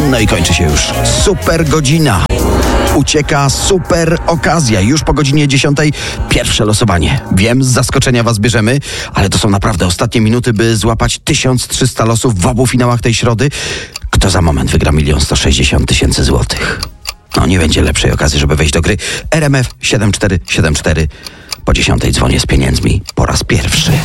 No i kończy się już super godzina. Ucieka super okazja. Już po godzinie 10 pierwsze losowanie. Wiem, z zaskoczenia was bierzemy, ale to są naprawdę ostatnie minuty, by złapać 1300 losów w obu finałach tej środy. Kto za moment wygra 1 160 000 złotych? No nie będzie lepszej okazji, żeby wejść do gry. RMF 7474. Po 10 dzwonię z pieniędzmi po raz pierwszy.